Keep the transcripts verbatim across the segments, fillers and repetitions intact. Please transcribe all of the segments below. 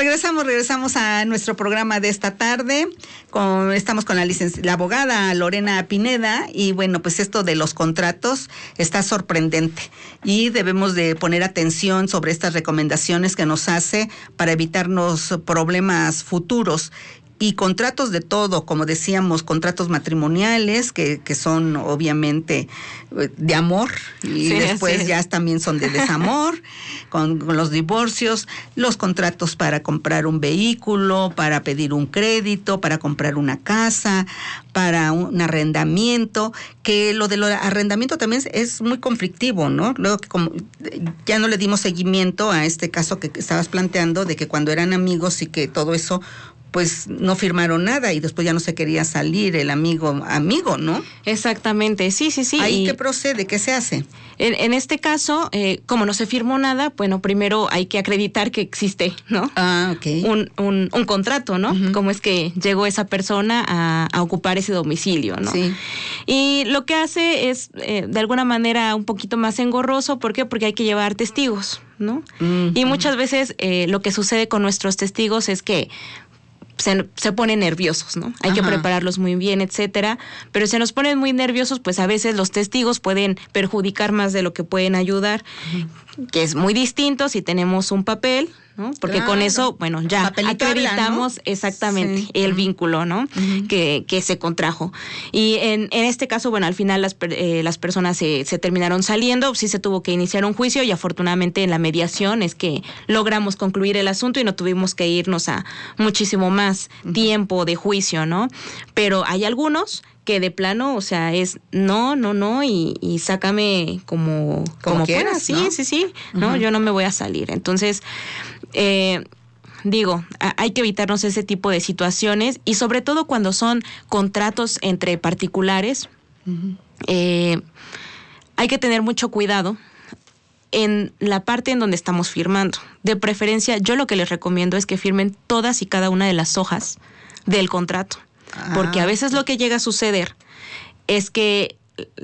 Regresamos, regresamos a nuestro programa de esta tarde. Con, estamos con la licenciada, la abogada Lorena Pineda, y bueno, pues esto de los contratos está sorprendente y debemos de poner atención sobre estas recomendaciones que nos hace para evitarnos problemas futuros. Y contratos de todo, como decíamos, contratos matrimoniales que, que son obviamente de amor y sí, después ya también son de desamor, con, con los divorcios, los contratos para comprar un vehículo, para pedir un crédito, para comprar una casa, para un arrendamiento, que lo del arrendamiento también es, es muy conflictivo, ¿no? Luego que como ya no le dimos seguimiento a este caso que estabas planteando de que cuando eran amigos y que todo eso pues no firmaron nada y después ya no se quería salir el amigo, amigo, ¿no? Exactamente, sí, sí, sí. ¿Ahí y qué procede? ¿Qué se hace? En, en este caso, eh, como no se firmó nada, bueno, primero hay que acreditar que existe, ¿no? Ah, ok. Un, un, un contrato, ¿no? Uh-huh. Cómo es que llegó esa persona a, a ocupar ese domicilio, ¿no? Sí. Y lo que hace es, eh, de alguna manera, un poquito más engorroso. ¿Por qué? Porque hay que llevar testigos, ¿no? Uh-huh. Y muchas veces eh, lo que sucede con nuestros testigos es que Se, se ponen nerviosos, ¿no? Hay Ajá. que prepararlos muy bien, etcétera. Pero se nos ponen muy nerviosos, pues a veces los testigos pueden perjudicar más de lo que pueden ayudar, uh-huh. que es muy distinto si tenemos un papel, ¿no? Porque claro. con eso, bueno, ya Papelito acreditamos habla, ¿no? exactamente sí. el uh-huh. vínculo, ¿no? Uh-huh. Que, que se contrajo. Y en, en este caso, bueno, al final las, eh, las personas se, se terminaron saliendo, sí se tuvo que iniciar un juicio y afortunadamente en la mediación es que logramos concluir el asunto y no tuvimos que irnos a muchísimo más uh-huh. tiempo de juicio, ¿no? Pero hay algunos que de plano, o sea, es no, no, no, y, y sácame como, como, como quieras, sí, ¿no? sí, sí, uh-huh. no, yo no me voy a salir. Entonces, eh, digo, a, hay que evitarnos ese tipo de situaciones y sobre todo cuando son contratos entre particulares, uh-huh. eh, hay que tener mucho cuidado en la parte en donde estamos firmando. De preferencia, yo lo que les recomiendo es que firmen todas y cada una de las hojas del contrato. Porque a veces lo que llega a suceder es que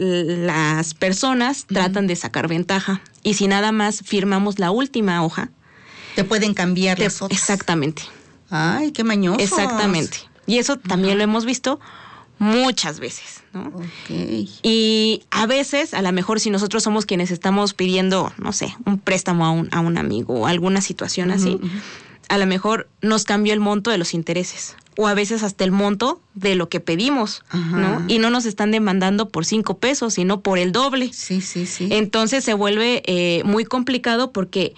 las personas uh-huh. tratan de sacar ventaja y si nada más firmamos la última hoja, te pueden cambiar te, las otras. Exactamente. Ay, qué mañosos. Exactamente. Y eso también uh-huh. lo hemos visto muchas veces, ¿no? Okay. Y a veces, a lo mejor si nosotros somos quienes estamos pidiendo, no sé, un préstamo a un, a un amigo o alguna situación uh-huh. así, uh-huh. a lo mejor nos cambió el monto de los intereses. O a veces hasta el monto de lo que pedimos, Ajá. ¿no? Y no nos están demandando por cinco pesos, sino por el doble. Sí, sí, sí. Entonces se vuelve eh, muy complicado porque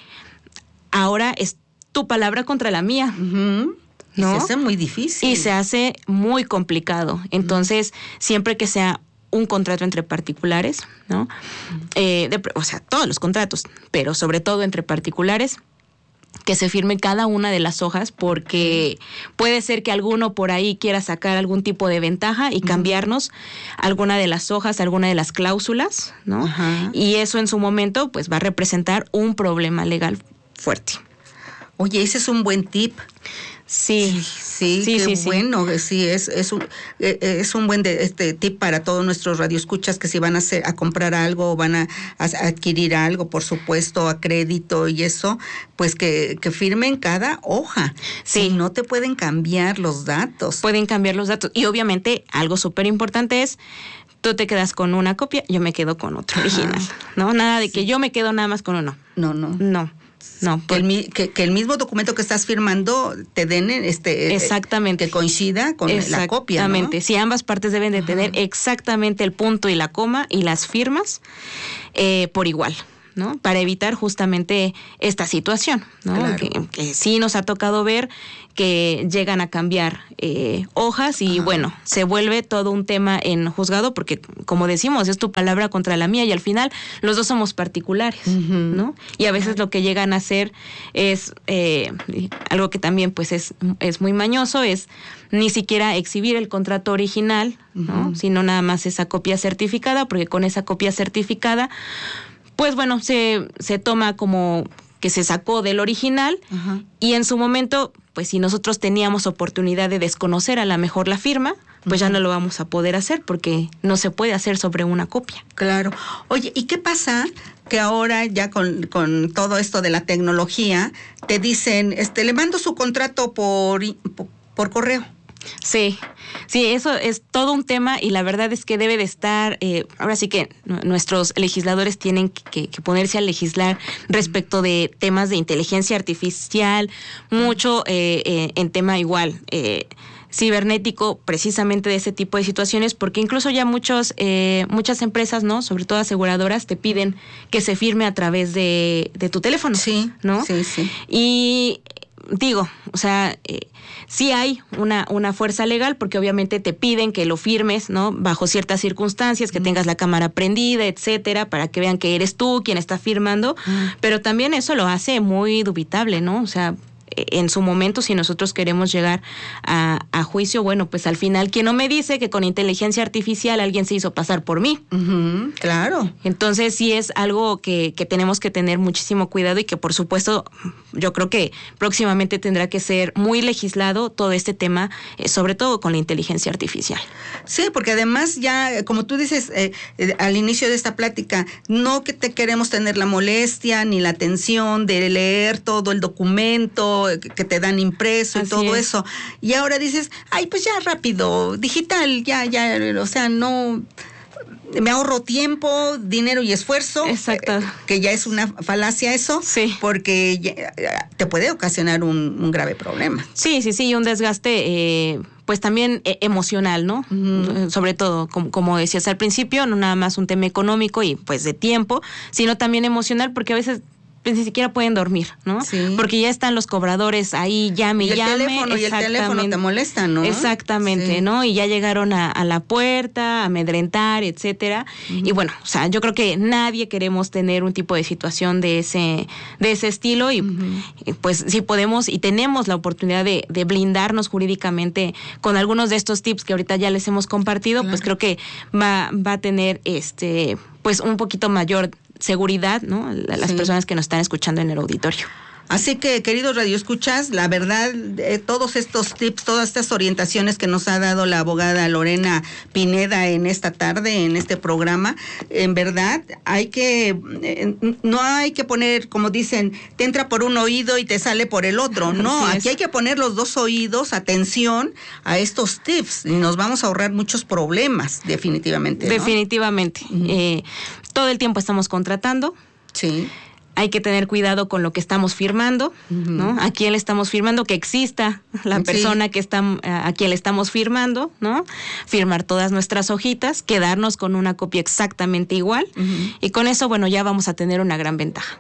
ahora es tu palabra contra la mía, uh-huh. ¿no? Y se hace muy difícil. Y se hace muy complicado. Entonces, uh-huh. siempre que sea un contrato entre particulares, ¿no? Uh-huh. Eh, de, o sea, todos los contratos, pero sobre todo entre particulares, que se firme cada una de las hojas porque puede ser que alguno por ahí quiera sacar algún tipo de ventaja y cambiarnos uh-huh. alguna de las hojas, alguna de las cláusulas, ¿no? Uh-huh. Y eso en su momento pues va a representar un problema legal fuerte. Oye, ese es un buen tip. Sí, sí, sí, qué sí, bueno, sí, sí es, es un es un buen de, este tip para todos nuestros radioescuchas que si van a hacer, a comprar algo o van a, a adquirir algo, por supuesto, a crédito y eso, pues que, que firmen cada hoja. Sí. Si no te pueden cambiar los datos. Pueden cambiar los datos. Y obviamente algo súper importante es tú te quedas con una copia, yo me quedo con otro original, Ajá. ¿no? Nada de que sí. yo me quedo nada más con uno. No, no. No. No, que, el, que, que el mismo documento que estás firmando te den este exactamente que coincida con la copia, ¿no? Exactamente. Si ambas partes deben de Ajá. tener exactamente el punto y la coma y las firmas eh, por igual, ¿no? Para evitar justamente esta situación, ¿no? Claro. Que, que sí nos ha tocado ver que llegan a cambiar eh, hojas y Ajá. bueno, se vuelve todo un tema en juzgado porque, como decimos, es tu palabra contra la mía y al final los dos somos particulares, uh-huh. ¿no? Y a veces lo que llegan a hacer es eh, algo que también pues es, es muy mañoso, es ni siquiera exhibir el contrato original, ¿no? Uh-huh. Sino nada más esa copia certificada, porque con esa copia certificada pues bueno, se, se toma como que se sacó del original uh-huh. y en su momento, pues si nosotros teníamos oportunidad de desconocer a lo mejor la firma, pues uh-huh. ya no lo vamos a poder hacer porque no se puede hacer sobre una copia. Claro. Oye, ¿y qué pasa que ahora ya con, con todo esto de la tecnología, te dicen, este, le mando su contrato por, por, por correo. Sí, sí, eso es todo un tema y la verdad es que debe de estar, eh, ahora sí que nuestros legisladores tienen que, que ponerse a legislar respecto de temas de inteligencia artificial, mucho eh, eh, en tema igual, eh, cibernético, precisamente de ese tipo de situaciones, porque incluso ya muchos, eh, muchas empresas, ¿no? Sobre todo aseguradoras, te piden que se firme a través de, de tu teléfono. Sí, ¿no? Sí, sí. Y digo, o sea, eh, sí hay una, una fuerza legal, porque obviamente te piden que lo firmes, ¿no? Bajo ciertas circunstancias, que mm. tengas la cámara prendida, etcétera, para que vean que eres tú quien está firmando, mm. pero también eso lo hace muy dubitable, ¿no? O sea, en su momento, si nosotros queremos llegar a, a juicio, bueno, pues al final, ¿quién no me dice que con inteligencia artificial alguien se hizo pasar por mí? Uh-huh, claro. Entonces sí es algo que, que tenemos que tener muchísimo cuidado y que por supuesto yo creo que próximamente tendrá que ser muy legislado todo este tema, eh, sobre todo con la inteligencia artificial. Sí, porque además ya, como tú dices eh, eh, al inicio de esta plática, no que te queremos tener la molestia ni la atención de leer todo el documento que te dan impreso y Así todo es. Eso. Y ahora dices, ay, pues ya rápido, digital, ya, ya, o sea, no... Me ahorro tiempo, dinero y esfuerzo. Exacto. Eh, que ya es una falacia eso. Sí. Porque ya, te puede ocasionar un, un grave problema. Sí, sí, sí, y un desgaste, eh, pues también eh, emocional, ¿no? Uh-huh. Sobre todo, como, como decías al principio, no nada más un tema económico y pues de tiempo, sino también emocional, porque a veces pues ni siquiera pueden dormir, ¿no? Sí. Porque ya están los cobradores ahí, llame, y el llame. Teléfono, y el teléfono te molesta, ¿no? Exactamente, sí. ¿no? Y ya llegaron a, a la puerta, a amedrentar, etcétera. Uh-huh. Y bueno, o sea, yo creo que nadie queremos tener un tipo de situación de ese, de ese estilo y uh-huh. pues si podemos y tenemos la oportunidad de, de blindarnos jurídicamente con algunos de estos tips que ahorita ya les hemos compartido, claro. pues creo que va, va a tener este, pues un poquito mayor seguridad, ¿no? Las sí. personas que nos están escuchando en el auditorio. Así que, queridos radioescuchas, la verdad, eh, todos estos tips, todas estas orientaciones que nos ha dado la abogada Lorena Pineda en esta tarde, en este programa, en verdad, hay que, eh, no hay que poner, como dicen, te entra por un oído y te sale por el otro. No, aquí hay que poner los dos oídos, atención a estos tips, y nos vamos a ahorrar muchos problemas, definitivamente, ¿no? Definitivamente. Uh-huh. Eh, todo el tiempo estamos contratando. Sí. Hay que tener cuidado con lo que estamos firmando, uh-huh. ¿no? A quién le estamos firmando, que exista la sí. persona que está, a quien le estamos firmando, ¿no? Firmar todas nuestras hojitas, quedarnos con una copia exactamente igual, uh-huh. y con eso, bueno, ya vamos a tener una gran ventaja.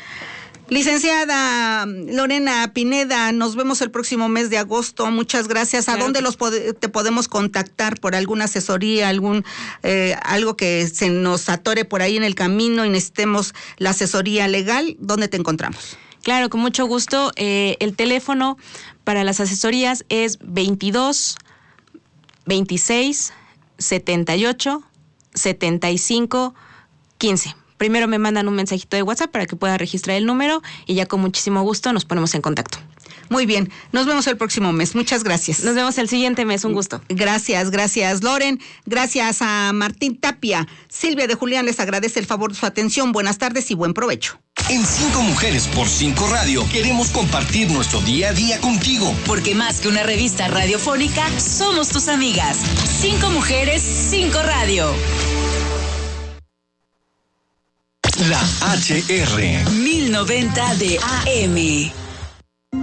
Licenciada Lorena Pineda, nos vemos el próximo mes de agosto. Muchas gracias. ¿A claro dónde los pod- te podemos contactar por alguna asesoría, algún eh, algo que se nos atore por ahí en el camino y necesitemos la asesoría legal? ¿Dónde te encontramos? Claro, con mucho gusto. Eh, el teléfono para las asesorías es veintidós, veintiséis, setenta y ocho, setenta y cinco, quince. Primero me mandan un mensajito de WhatsApp para que pueda registrar el número y ya con muchísimo gusto nos ponemos en contacto. Muy bien, nos vemos el próximo mes. Muchas gracias. Nos vemos el siguiente mes, un gusto. Gracias, gracias Loren. Gracias a Martín Tapia. Silvia de Julián les agradece el favor de su atención. Buenas tardes y buen provecho. En Cinco Mujeres por Cinco Radio queremos compartir nuestro día a día contigo. Porque más que una revista radiofónica, somos tus amigas. Cinco Mujeres, Cinco Radio. La H R mil noventa de A M.